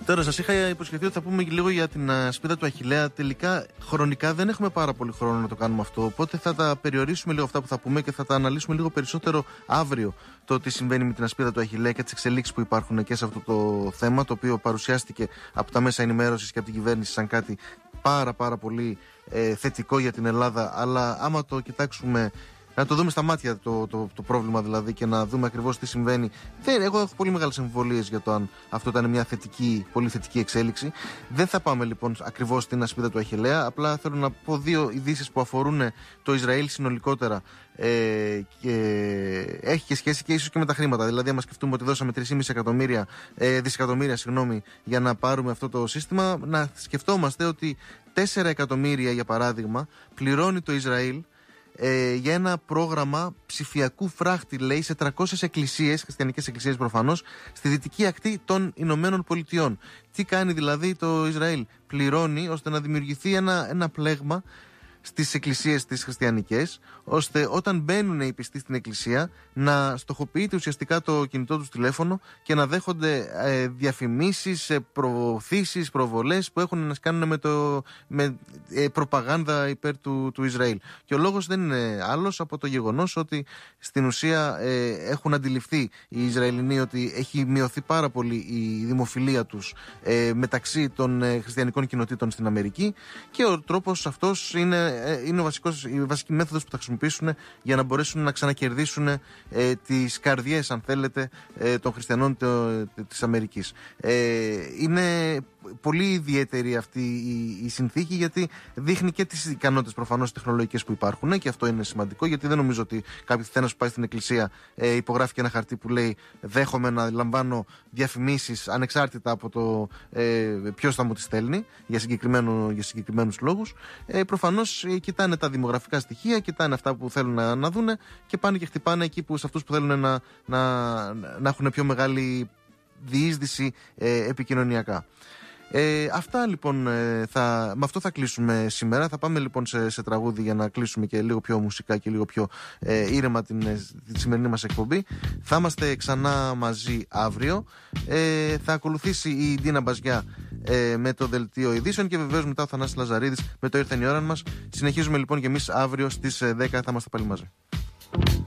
Τώρα, σας είχα υποσχεθεί ότι θα πούμε λίγο για την ασπίδα του Αχιλλέα. Τελικά, χρονικά δεν έχουμε πάρα πολύ χρόνο να το κάνουμε αυτό. Οπότε θα τα περιορίσουμε λίγο αυτά που θα πούμε και θα τα αναλύσουμε λίγο περισσότερο αύριο. Το τι συμβαίνει με την ασπίδα του Αχιλλέα και τις εξελίξεις που υπάρχουν και σε αυτό το θέμα, το οποίο παρουσιάστηκε από τα μέσα ενημέρωσης και από την κυβέρνηση σαν κάτι πάρα πολύ θετικό για την Ελλάδα. Αλλά άμα το κοιτάξουμε, να το δούμε στα μάτια το πρόβλημα δηλαδή και να δούμε ακριβώς τι συμβαίνει. Εγώ έχω πολύ μεγάλες αμφιβολίες για το αν αυτό ήταν μια πολύ θετική εξέλιξη. Δεν θα πάμε λοιπόν ακριβώς στην ασπίδα του Αχιλλέα. Απλά θέλω να πω δύο ειδήσεις που αφορούν το Ισραήλ συνολικότερα και έχει και σχέση και ίσως και με τα χρήματα. Δηλαδή, άμα σκεφτούμε ότι δώσαμε 3,5 δισεκατομμύρια για να πάρουμε αυτό το σύστημα, να σκεφτόμαστε ότι 4 εκατομμύρια για παράδειγμα πληρώνει το Ισραήλ για ένα πρόγραμμα ψηφιακού φράχτη, λέει, σε 300 εκκλησίες, χριστιανικές εκκλησίες προφανώς, στη δυτική ακτή των Ηνωμένων Πολιτειών. Τι κάνει δηλαδή το Ισραήλ? Πληρώνει ώστε να δημιουργηθεί ένα πλέγμα στις εκκλησίες τις χριστιανικές, ώστε όταν μπαίνουν οι πιστοί στην εκκλησία να στοχοποιείται ουσιαστικά το κινητό τους τηλέφωνο και να δέχονται διαφημίσεις, προωθήσεις, προβολές που έχουν να κάνουν με προπαγάνδα υπέρ του Ισραήλ. Και ο λόγος δεν είναι άλλος από το γεγονός ότι στην ουσία έχουν αντιληφθεί οι Ισραηλινοί ότι έχει μειωθεί πάρα πολύ η δημοφιλία τους μεταξύ των χριστιανικών κοινοτήτων στην Αμερική, και ο τρόπος αυτός είναι η βασική μέθοδος που θα χρησιμοποιήσουν για να μπορέσουν να ξανακερδίσουν τις καρδιές, αν θέλετε, των χριστιανών της Αμερικής. Είναι πολύ ιδιαίτερη αυτή η συνθήκη, γιατί δείχνει και τις ικανότητες προφανώς τεχνολογικές που υπάρχουν, και αυτό είναι σημαντικό, γιατί δεν νομίζω ότι κάποιος που πάει στην εκκλησία υπογράφει και ένα χαρτί που λέει δέχομαι να λαμβάνω διαφημίσεις ανεξάρτητα από το ποιος θα μου τις στέλνει για συγκεκριμένους λόγους. Προφανώς κοιτάνε τα δημογραφικά στοιχεία, κοιτάνε αυτά που θέλουν να δούνε και πάνε και χτυπάνε εκεί σε αυτούς που θέλουν να έχουν πιο μεγάλη διείσδυση επικοινωνιακά. Αυτά λοιπόν, με αυτό θα κλείσουμε σήμερα. Θα πάμε λοιπόν σε τραγούδι για να κλείσουμε και λίγο πιο μουσικά και λίγο πιο ήρεμα τη σημερινή μας εκπομπή. Θα είμαστε ξανά μαζί αύριο. Θα ακολουθήσει η Ντίνα Μπαζιά με το δελτίο ειδήσεων και βεβαίως μετά ο Θανάσης Λαζαρίδης με το Ήρθε η ώρα μας. Συνεχίζουμε λοιπόν και εμείς αύριο στις 10 θα είμαστε πάλι μαζί.